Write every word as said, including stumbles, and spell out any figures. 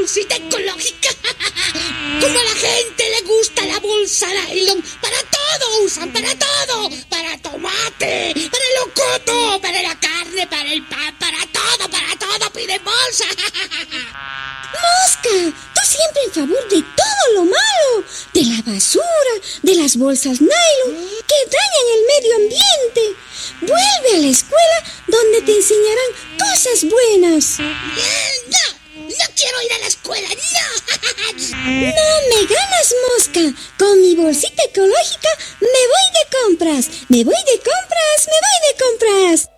bolsita ecológica. Como a la gente le gusta la bolsa nylon. Para todo usan, para todo. Para tomate, para el locoto, para la carne, para el pan, para todo, para todo piden bolsa. Mosca, tú siempre en favor de todo lo malo. De la basura, de las bolsas nylon, que dañan el medio ambiente. Vuelve a la escuela donde te enseñarán cosas buenas. No, no quiero ir a la escuela, no. No me ganas, Mosca. Con mi bolsita ecológica me voy de compras. Me voy de compras, me voy de compras.